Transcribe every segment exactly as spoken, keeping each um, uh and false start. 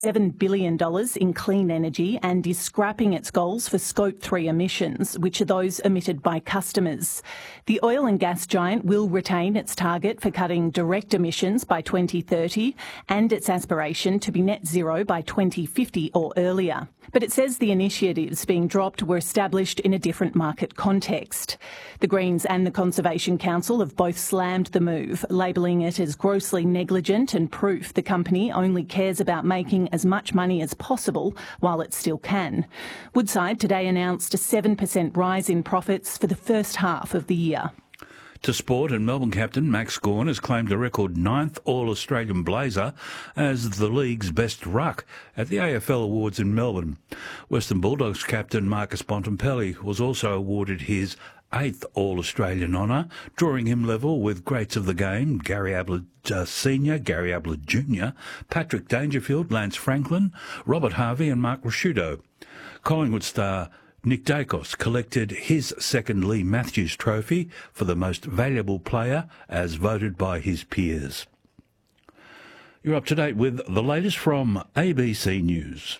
seven billion dollars in clean energy and is scrapping its goals for Scope three emissions, which are those emitted by customers. The oil and gas giant will retain its target for cutting direct emissions by twenty thirty and its aspiration to be net zero by twenty fifty or earlier. But it says the initiatives being dropped were established in a different market context. The Greens and the Conservation Council have both slammed the move, labelling it as grossly negligent and proof the company only cares about making as much money as possible while it still can. Woodside today announced a seven percent rise in profits for the first half of the year. To sport, and Melbourne captain Max Gawn has claimed a record ninth All-Australian blazer as the league's best ruck at the A F L Awards in Melbourne. Western Bulldogs captain Marcus Bontempelli was also awarded his eighth All-Australian honour, drawing him level with greats of the game Gary Ablett uh, Senior, Gary Ablett Junior, Patrick Dangerfield, Lance Franklin, Robert Harvey and Mark Rasciuto. Collingwood star Nick Dacos collected his second Lee Matthews Trophy for the most valuable player as voted by his peers. You're up to date with the latest from A B C News.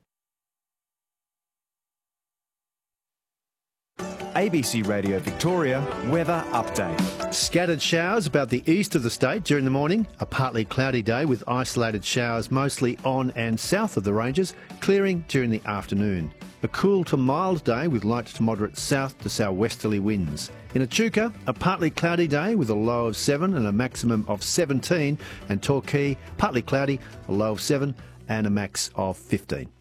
A B C Radio Victoria weather update. Scattered showers about the east of the state during the morning. A partly cloudy day with isolated showers mostly on and south of the ranges, clearing during the afternoon. A cool to mild day with light to moderate south to southwesterly winds. In Echuca, a partly cloudy day with a low of seven and a maximum of seventeen. And Torquay, partly cloudy, a low of seven and a max of fifteen.